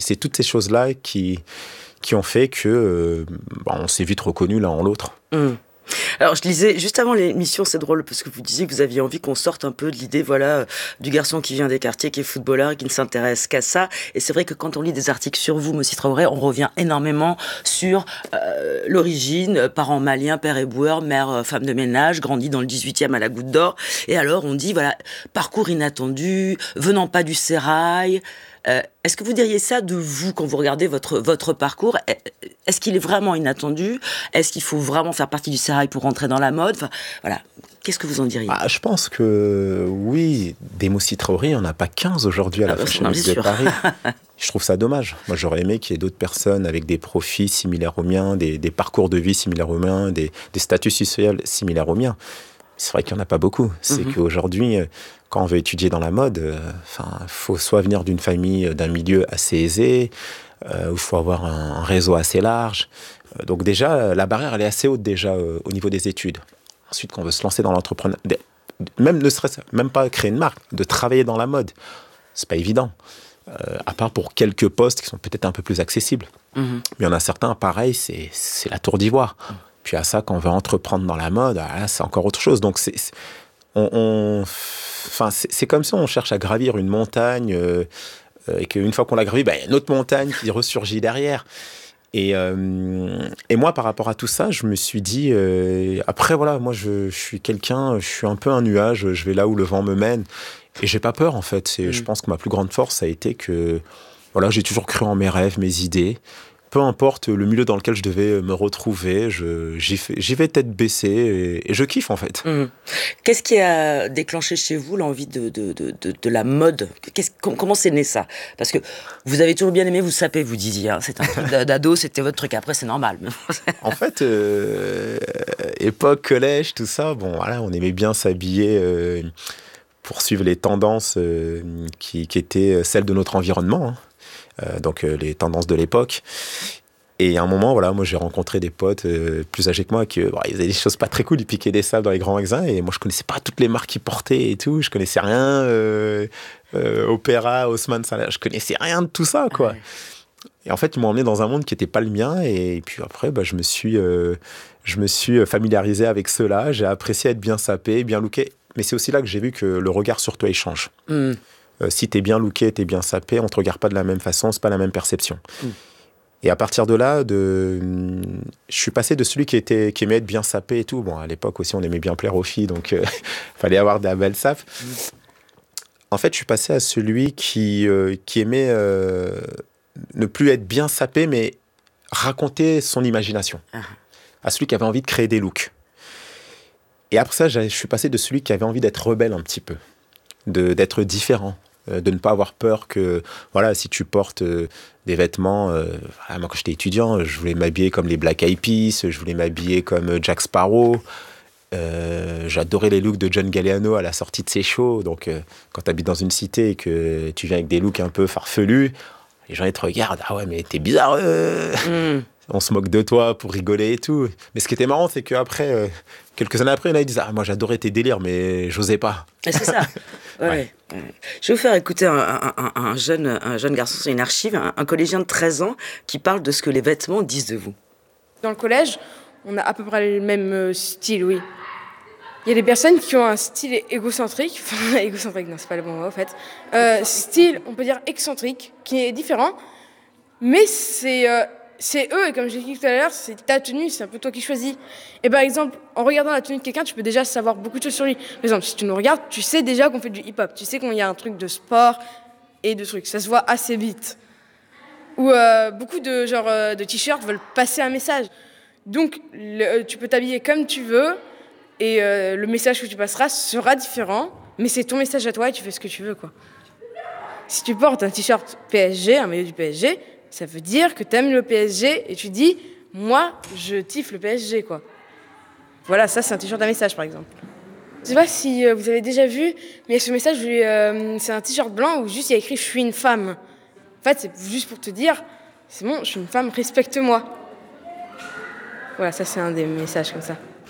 c'est toutes ces choses-là qui ont fait que on s'est vite reconnus l'un en l'autre. Alors, je lisais, juste avant l'émission, c'est drôle, parce que vous disiez que vous aviez envie qu'on sorte un peu de l'idée, du garçon qui vient des quartiers, qui est footballeur, et qui ne s'intéresse qu'à ça. Et c'est vrai que quand on lit des articles sur vous, Mossi Traoré, on revient énormément sur l'origine, parents maliens, père éboueur, mère femme de ménage, grandi dans le 18e à la Goutte d'Or. Et alors, on dit, parcours inattendu, venant pas du sérail. Est-ce que vous diriez ça de vous quand vous regardez votre parcours? Est-ce qu'il est vraiment inattendu? Est-ce qu'il faut vraiment faire partie du sérail pour rentrer dans la mode? Qu'est-ce que vous en diriez? Je pense que oui, des Mossi Traoré, il n'y en a pas 15 aujourd'hui à la Fashion Week de Paris. Je trouve ça dommage. Moi, j'aurais aimé qu'il y ait d'autres personnes avec des profils similaires aux miens, des parcours de vie similaires aux miens, des statuts sociaux similaires aux miens. C'est vrai qu'il n'y en a pas beaucoup. C'est qu'aujourd'hui, quand on veut étudier dans la mode, faut soit venir d'une famille, d'un milieu assez aisé, où il faut avoir un réseau assez large. Donc déjà, la barrière, elle est assez haute déjà au niveau des études. Ensuite, quand on veut se lancer dans l'entrepreneuriat, même pas créer une marque, de travailler dans la mode, c'est pas évident. À part pour quelques postes qui sont peut-être un peu plus accessibles. Mais il y en a certains, pareil, c'est la tour d'ivoire. Puis à ça, quand on veut entreprendre dans la mode, c'est encore autre chose. Donc c'est comme si on cherche à gravir une montagne et qu'une fois qu'on l'a gravie, il y a une autre montagne qui ressurgit derrière. Et moi, par rapport à tout ça, je me suis dit... après, moi, je suis quelqu'un, je suis un peu un nuage, je vais là où le vent me mène. Et j'ai pas peur, en fait. Je pense que ma plus grande force, ça a été que j'ai toujours cru en mes rêves, mes idées. Peu importe le milieu dans lequel je devais me retrouver, j'y vais tête baissée et je kiffe en fait. Qu'est-ce qui a déclenché chez vous l'envie de la mode? Comment c'est né ça? Parce que vous avez toujours bien aimé vous saper, vous disiez. C'est un truc d'ado, c'était votre truc. Après, c'est normal. En fait, époque collège, tout ça, on aimait bien s'habiller pour suivre les tendances qui étaient celles de notre environnement. Donc les tendances de l'époque. Et à un moment, moi j'ai rencontré des potes plus âgés que moi qui ils faisaient des choses pas très cool, ils piquaient des sables dans les grands magasins et moi je connaissais pas toutes les marques qu'ils portaient et tout, je connaissais rien, Opéra, Haussmann, je connaissais rien de tout ça quoi. Et en fait ils m'ont emmené dans un monde qui était pas le mien et puis après je me suis familiarisé avec cela, j'ai apprécié être bien sapé, bien looké, mais c'est aussi là que j'ai vu que le regard sur toi il change. Si t'es bien looké, t'es bien sapé, on te regarde pas de la même façon, c'est pas la même perception. Et à partir de là, je suis passé de celui qui aimait être bien sapé et tout. À l'époque aussi, on aimait bien plaire aux filles, donc fallait avoir de la belle sape. En fait, je suis passé à celui qui aimait ne plus être bien sapé, mais raconter son imagination. À celui qui avait envie de créer des looks. Et après ça, je suis passé de celui qui avait envie d'être rebelle un petit peu, d'être différent. De ne pas avoir peur que, si tu portes des vêtements... moi, quand j'étais étudiant, je voulais m'habiller comme les Black Eyed Peas, je voulais m'habiller comme Jack Sparrow. J'adorais les looks de John Galliano à la sortie de ses shows. Donc, quand tu habites dans une cité et que tu viens avec des looks un peu farfelus, les gens ils te regardent. Ah ouais, mais t'es bizarre. On se moque de toi pour rigoler et tout. Mais ce qui était marrant, c'est qu'après, quelques années après, ils disent moi j'adorais tes délires, mais j'osais pas. Et c'est ça. Ouais. Je vais vous faire écouter un jeune garçon, c'est une archive, un collégien de 13 ans qui parle de ce que les vêtements disent de vous. Dans le collège, on a à peu près le même style, oui. Il y a des personnes qui ont un style égocentrique. Enfin, égocentrique, non, c'est pas le bon mot, en fait. Style, on peut dire excentrique, qui est différent. Mais c'est eux, et comme j'ai dit tout à l'heure, c'est ta tenue, c'est un peu toi qui choisis. Et par exemple, en regardant la tenue de quelqu'un, tu peux déjà savoir beaucoup de choses sur lui. Par exemple, si tu nous regardes, tu sais déjà qu'on fait du hip-hop. Tu sais qu'il y a un truc de sport et de trucs. Ça se voit assez vite. Ou beaucoup de t-shirts veulent passer un message. Donc, tu peux t'habiller comme tu veux et le message que tu passeras sera différent, mais c'est ton message à toi et tu fais ce que tu veux, quoi. Si tu portes un t-shirt PSG, un maillot du PSG, ça veut dire que t'aimes le PSG et tu dis « Moi, je kiffe le PSG, quoi. » Voilà, ça, c'est un t-shirt à message, par exemple. Je sais pas si vous avez déjà vu, mais ce message, c'est un t-shirt blanc où juste il y a écrit « Je suis une femme ». En fait, c'est juste pour te dire « C'est bon, je suis une femme, respecte-moi ». Voilà, ça, c'est un des messages comme ça.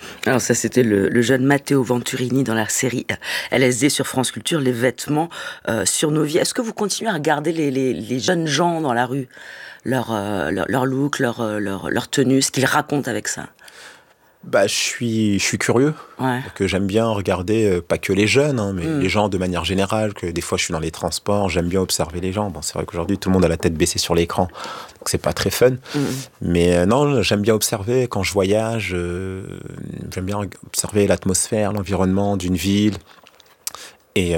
Alors ça, c'était le jeune Matteo Venturini dans la série LSD sur France Culture, les vêtements sur nos vies. Est-ce que vous continuez à regarder les jeunes gens dans la rue, leur look, leur tenue, ce qu'ils racontent avec ça? Bah, je suis curieux. Ouais. Donc, j'aime bien regarder, pas que les jeunes, hein, mais les gens de manière générale, que des fois je suis dans les transports, j'aime bien observer les gens. Bon, c'est vrai qu'aujourd'hui, tout le monde a la tête baissée sur l'écran, donc c'est pas très fun. Mais non, j'aime bien observer quand je voyage, j'aime bien observer l'atmosphère, l'environnement d'une ville. Et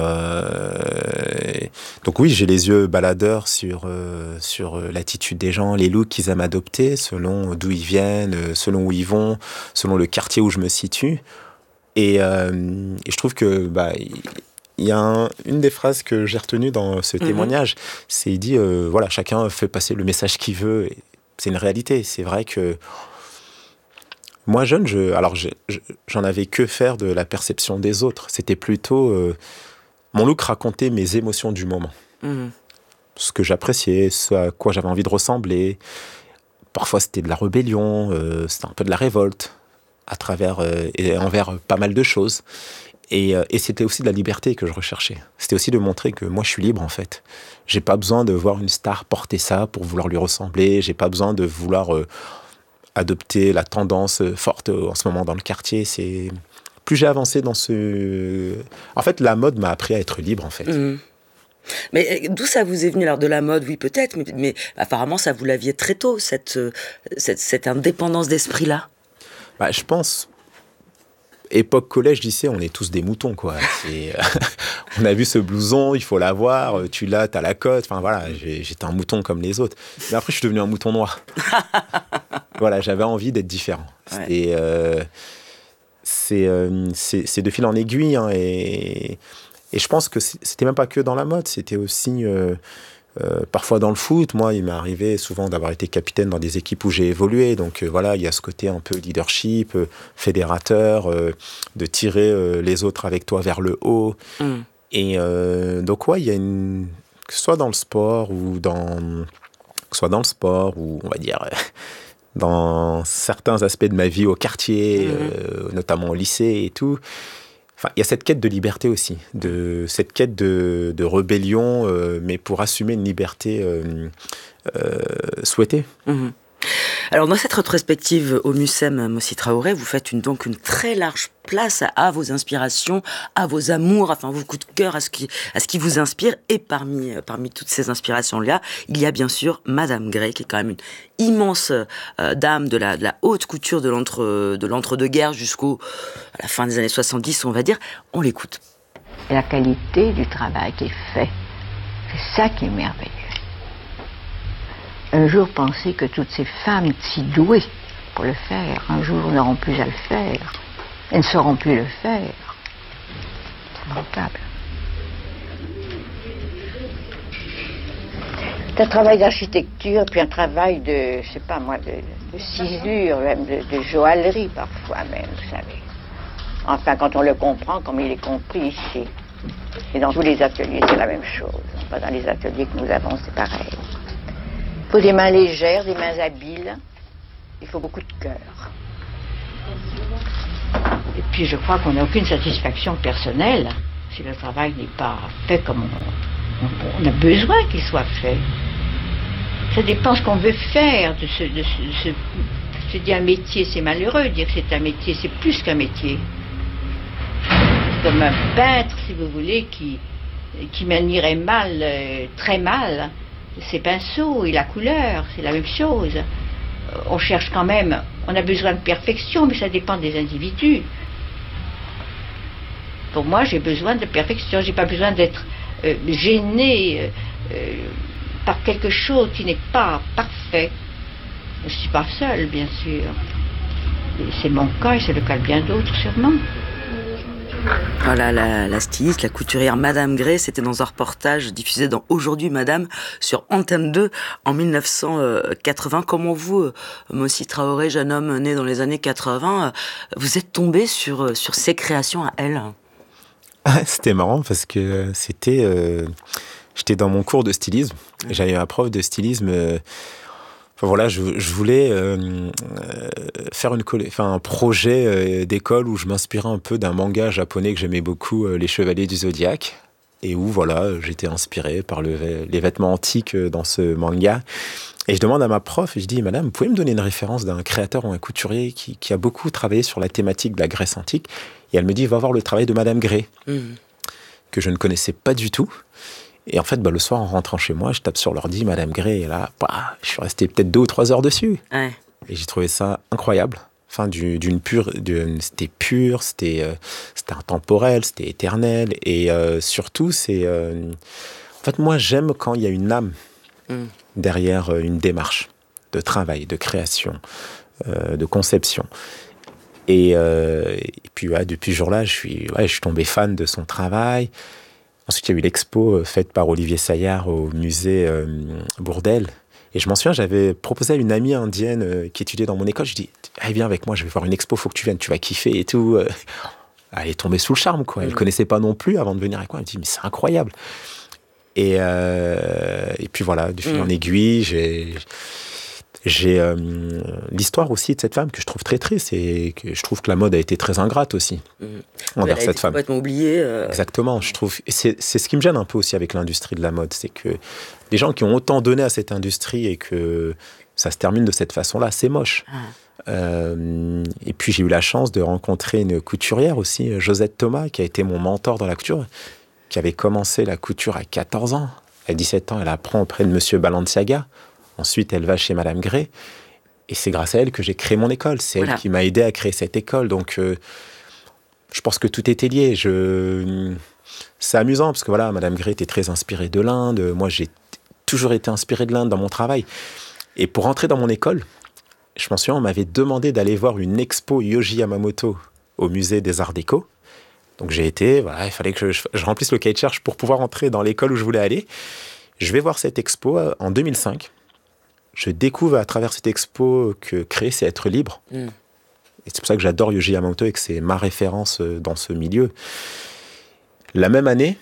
donc oui, j'ai les yeux baladeurs sur l'attitude des gens, les looks qu'ils aiment adopter, selon d'où ils viennent, selon où ils vont, selon le quartier où je me situe. Et je trouve que il y a une des phrases que j'ai retenues dans ce témoignage, c'est il dit voilà, chacun fait passer le message qu'il veut. Et c'est une réalité. C'est vrai que moi jeune, j'en avais que faire de la perception des autres. C'était plutôt mon look racontait mes émotions du moment. Ce que j'appréciais, ce à quoi j'avais envie de ressembler. Parfois, c'était de la rébellion, c'était un peu de la révolte, à travers et envers pas mal de choses. Et c'était aussi de la liberté que je recherchais. C'était aussi de montrer que moi, je suis libre, en fait. J'ai pas besoin de voir une star porter ça pour vouloir lui ressembler. J'ai pas besoin de vouloir adopter la tendance forte en ce moment dans le quartier. Plus j'ai avancé dans ce... En fait, la mode m'a appris à être libre, en fait. Mais d'où ça vous est venu? Alors de la mode, oui, peut-être, mais apparemment, ça vous l'aviez très tôt, cette indépendance d'esprit-là. Je pense... Époque collège, lycée, on est tous des moutons, quoi. On a vu ce blouson, il faut l'avoir, tu l'as, t'as la cote. Enfin voilà, j'étais un mouton comme les autres. Mais après, je suis devenu un mouton noir. Voilà, j'avais envie d'être différent. C'était... c'est de fil en aiguille, hein, et je pense que c'était même pas que dans la mode, c'était aussi parfois dans le foot. Moi, il m'est arrivé souvent d'avoir été capitaine dans des équipes où j'ai évolué, donc voilà, il y a ce côté un peu leadership, fédérateur, de tirer les autres avec toi vers le haut. Et donc ouais, il y a que ce soit dans le sport ou on va dire dans certains aspects de ma vie au quartier, notamment au lycée et tout. Enfin, il y a cette quête de liberté aussi, cette quête de rébellion, mais pour assumer une liberté souhaitée. Alors, dans cette rétrospective au Mucem, Mossi Traoré, vous faites donc une très large place à vos inspirations, à vos amours, enfin vos coups de cœur, à ce qui vous inspire. Et parmi toutes ces inspirations-là, il y a bien sûr Madame Grey, qui est quand même une immense dame de la haute couture de l'entre-deux-guerres à la fin des années 70, on va dire. On l'écoute. La qualité du travail qui est fait, c'est ça qui est merveilleux. Un jour, penser que toutes ces femmes si douées pour le faire, un jour n'auront plus à le faire. Elles ne sauront plus le faire. C'est remarquable. C'est un travail d'architecture, puis un travail de ciselure, même de joaillerie parfois même, vous savez. Enfin, quand on le comprend, comme il est compris ici. Et dans tous les ateliers, c'est la même chose. Pas dans les ateliers que nous avons, c'est pareil. Il faut des mains légères, des mains habiles. Il faut beaucoup de cœur. Et puis je crois qu'on n'a aucune satisfaction personnelle si le travail n'est pas fait comme on a besoin qu'il soit fait. Ça dépend ce qu'on veut faire de ce. Je dis un métier, c'est malheureux de dire que c'est un métier, c'est plus qu'un métier. C'est comme un peintre, si vous voulez, qui manierait mal, très mal, ses pinceaux et la couleur, c'est la même chose. On cherche quand même, on a besoin de perfection, mais ça dépend des individus. Pour moi, j'ai besoin de perfection, j'ai pas besoin d'être gêné par quelque chose qui n'est pas parfait. Je suis pas seule, bien sûr. Et c'est mon cas et c'est le cas de bien d'autres, sûrement. Voilà, la styliste, la couturière Madame Grey, c'était dans un reportage diffusé dans Aujourd'hui Madame sur Antenne 2 en 1980. Comment vous, Mossi Traoré, jeune homme né dans les années 80, vous êtes tombé sur ces créations à elle? C'était marrant parce que j'étais dans mon cours de stylisme. J'avais ma prof de stylisme. Voilà, je voulais faire un projet d'école où je m'inspirais un peu d'un manga japonais que j'aimais beaucoup, Les Chevaliers du Zodiaque, et où voilà, j'étais inspiré par les vêtements antiques dans ce manga. Et je demande à ma prof, et je dis, Madame, vous pouvez me donner une référence d'un créateur ou un couturier qui a beaucoup travaillé sur la thématique de la Grèce antique? Et elle me dit, va voir le travail de Madame Gray, que je ne connaissais pas du tout. Et en fait, le soir, en rentrant chez moi, je tape sur l'ordi, Madame Gray, et là, je suis resté peut-être 2 ou 3 heures dessus. Ouais. Et j'ai trouvé ça incroyable. Enfin, c'était pur, c'était intemporel, c'était éternel. Et surtout, en fait, moi, j'aime quand il y a une âme derrière une démarche de travail, de création, de conception. Et puis, depuis ce jour-là, je suis tombé fan de son travail. Ensuite, il y a eu l'expo faite par Olivier Saillard au musée Bourdelle. Et je m'en souviens, j'avais proposé à une amie indienne qui étudiait dans mon école. Je dis, viens avec moi, je vais voir une expo, faut que tu viennes, tu vas kiffer et tout. Elle est tombée sous le charme, quoi. Elle ne connaissait pas non plus avant de venir avec moi. Elle me dit, mais c'est incroyable. Et puis voilà, de fil en aiguille, j'ai l'histoire aussi de cette femme que je trouve très triste et que je trouve que la mode a été très ingrate aussi envers cette femme. Complètement oubliée. Exactement, je trouve. Et c'est ce qui me gêne un peu aussi avec l'industrie de la mode, c'est que les gens qui ont autant donné à cette industrie et que ça se termine de cette façon-là, c'est moche. Et puis j'ai eu la chance de rencontrer une couturière aussi, Josette Thomas, qui a été mon mentor dans la couture, qui avait commencé la couture à 14 ans. À 17 ans, elle apprend auprès de Monsieur Balenciaga. Ensuite, elle va chez Madame Gray. Et c'est grâce à elle que j'ai créé mon école. C'est elle qui m'a aidé à créer cette école. Donc, je pense que tout était lié. C'est amusant parce que voilà, Madame Gray était très inspirée de l'Inde. Moi, j'ai toujours été inspiré de l'Inde dans mon travail. Et pour rentrer dans mon école, je m'en souviens, on m'avait demandé d'aller voir une expo Yohji Yamamoto au musée des Arts Déco. Donc, j'ai été, il fallait que je remplisse le cahier de charge pour pouvoir entrer dans l'école où je voulais aller. Je vais voir cette expo en 2005. Je découvre à travers cette expo que créer, c'est être libre. Et c'est pour ça que j'adore Yohji Yamamoto et que c'est ma référence dans ce milieu. La même année,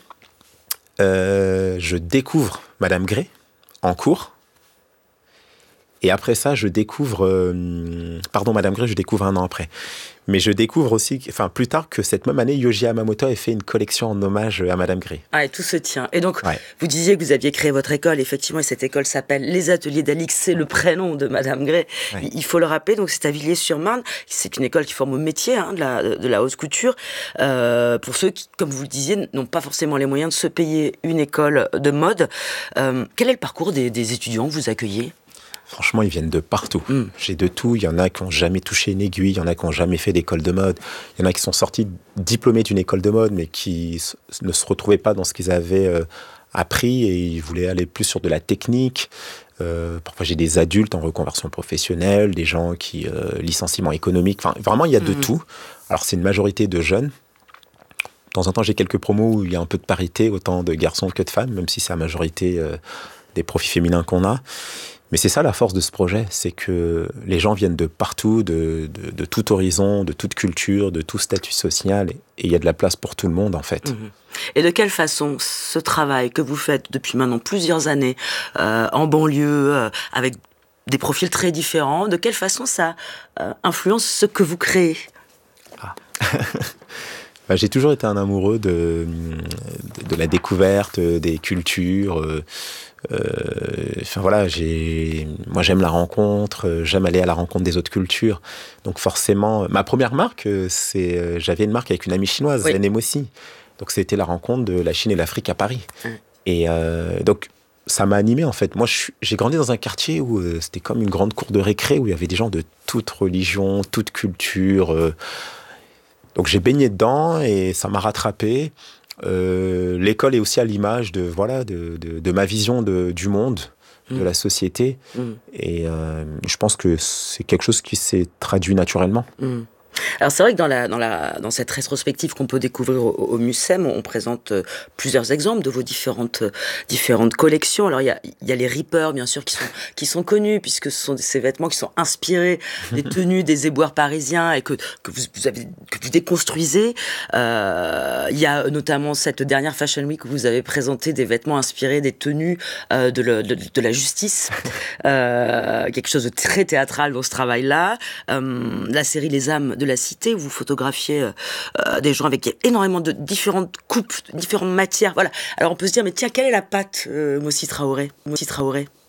je découvre Madame Gray en cours. Et après ça, je découvre... Madame Gray, je découvre 1 an après. Mais je découvre aussi, plus tard, que cette même année, Yohji Yamamoto a fait une collection en hommage à Madame Gray. Ah, et tout se tient. Et donc, vous disiez que vous aviez créé votre école, effectivement, et cette école s'appelle Les Ateliers d'Alix, c'est le prénom de Madame Gray. Il faut le rappeler, donc c'est à Villiers-sur-Marne. C'est une école qui forme au métier de la haute couture. Pour ceux qui, comme vous le disiez, n'ont pas forcément les moyens de se payer une école de mode. Quel est le parcours des étudiants que vous accueillez ? Franchement, ils viennent de partout. J'ai de tout. Il y en a qui n'ont jamais touché une aiguille. Il y en a qui n'ont jamais fait d'école de mode. Il y en a qui sont sortis diplômés d'une école de mode, mais qui ne se retrouvaient pas dans ce qu'ils avaient appris et ils voulaient aller plus sur de la technique. Parfois, j'ai des adultes en reconversion professionnelle, des gens qui licenciement économique. Enfin, vraiment, il y a de tout. Alors, c'est une majorité de jeunes. De temps en temps, j'ai quelques promos où il y a un peu de parité, autant de garçons que de femmes, même si c'est la majorité des profils féminins qu'on a. Mais c'est ça la force de ce projet, c'est que les gens viennent de partout, de tout horizon, de toute culture, de tout statut social, et il y a de la place pour tout le monde en fait. Et de quelle façon ce travail que vous faites depuis maintenant plusieurs années en banlieue, avec des profils très différents, de quelle façon ça influence ce que vous créez ? J'ai toujours été un amoureux de la découverte, des cultures. Moi j'aime la rencontre, j'aime aller à la rencontre des autres cultures. Donc forcément, ma première marque, j'avais une marque avec une amie chinoise, Zen aussi. Donc c'était la rencontre de la Chine et l'Afrique à Paris. Et donc ça m'a animé en fait. Moi j'ai grandi dans un quartier où c'était comme une grande cour de récré où il y avait des gens de toute religion, toute culture. Donc j'ai baigné dedans et ça m'a rattrapé. L'école est aussi à l'image de ma vision du monde, de la société. Et je pense que c'est quelque chose qui s'est traduit naturellement. Alors c'est vrai que dans cette rétrospective qu'on peut découvrir au MUCEM, on présente plusieurs exemples de vos différentes collections. Alors il y a les Reapers, bien sûr, qui sont connus, puisque ce sont ces vêtements qui sont inspirés des tenues des éboueurs parisiens et que vous déconstruisez. Il y a notamment cette dernière Fashion Week où vous avez présenté des vêtements inspirés des tenues de la justice. Quelque chose de très théâtral dans ce travail-là. La série Les âmes de la cité, où vous photographiez des gens avec énormément de différentes coupes, différentes matières. Voilà. Alors on peut se dire, mais tiens, quelle est la patte Mossi Traoré